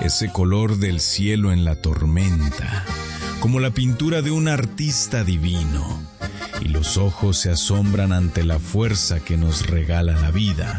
ese color del cielo en la tormenta, como la pintura de un artista divino, y los ojos se asombran ante la fuerza que nos regala la vida.